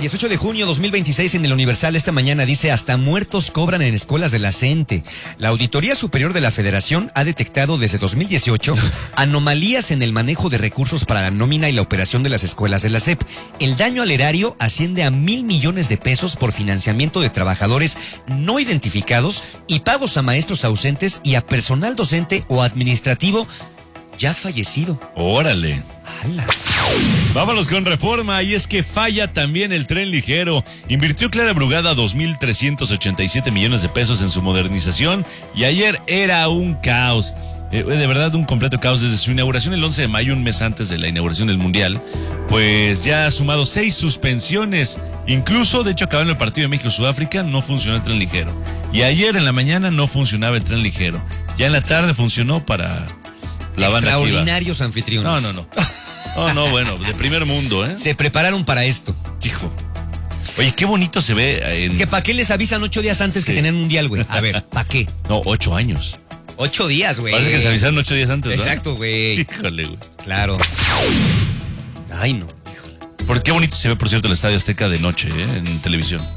18 de junio 2026 en el Universal esta mañana dice: hasta muertos cobran en escuelas de la CENTE. La Auditoría Superior de la Federación ha detectado desde 2018 anomalías en el manejo de recursos para la nómina y la operación de las escuelas de la SEP. El daño al erario asciende a 1,000 millones de pesos por financiamiento de trabajadores no identificados y pagos a maestros ausentes y a personal docente o administrativo ya fallecido. Órale. ¡Hala! Vámonos con Reforma, y es que falla también el tren ligero. Invirtió Clara Brugada 2,387 millones de pesos en su modernización y ayer era un caos. De verdad, un completo caos. Desde su inauguración el 11 de mayo, un mes antes de la inauguración del Mundial, pues ya ha sumado 6 suspensiones. Incluso, de hecho, acabando el partido de México-Sudáfrica, no funcionó el tren ligero. Y ayer en la mañana no funcionaba el tren ligero. Ya en la tarde funcionó para la banda activa. Extraordinarios anfitriones. No, bueno, de primer mundo, ¿eh? Se prepararon para esto. Hijo. Oye, qué bonito se ve. Es que ¿para qué les avisan 8 días antes que tenían Mundial, güey? A ver, ¿para qué? No, 8 años. 8 días, güey. Parece que se avisaron 8 días antes, ¿verdad? Exacto, güey. Híjole, güey. Claro. Ay, no. Híjole. Por qué bonito se ve, por cierto, el Estadio Azteca de noche, en televisión.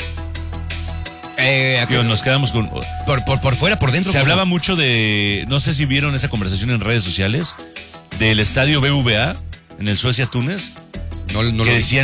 Nos quedamos con... Por fuera, por dentro. Se hablaba mucho de... No sé si vieron esa conversación en redes sociales del estadio BBVA en el Suecia-Túnez. No que decían